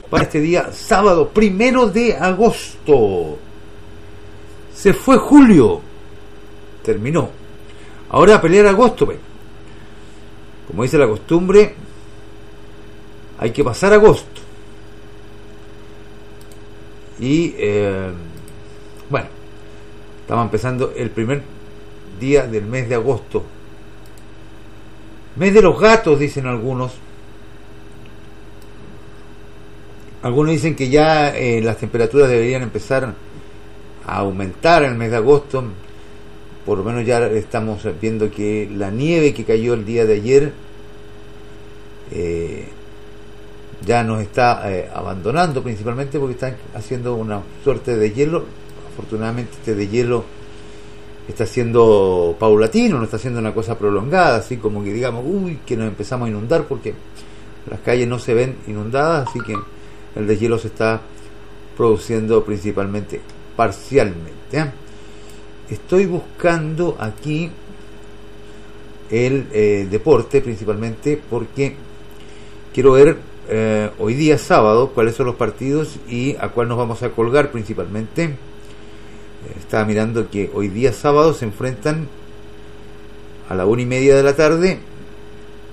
para este día sábado 1 de agosto. Se fue julio, terminó. Ahora a pelear agosto, pues. Como dice la costumbre, hay que pasar agosto. Y bueno, estamos empezando el primer día del mes de agosto. Mes de los gatos, dicen algunos. Algunos dicen que ya las temperaturas deberían empezar a aumentar en el mes de agosto. Por lo menos ya estamos viendo que la nieve que cayó el día de ayer ya nos está abandonando, principalmente porque están haciendo una suerte de hielo. Afortunadamente este de hielo está siendo paulatino, no está siendo una cosa prolongada, así como que digamos, que nos empezamos a inundar, porque las calles no se ven inundadas, así que el deshielo se está produciendo principalmente parcialmente. Estoy buscando aquí el deporte principalmente porque quiero ver hoy día sábado cuáles son los partidos y a cuál nos vamos a colgar principalmente. Estaba mirando que hoy día sábado se enfrentan a la 1:30 de la tarde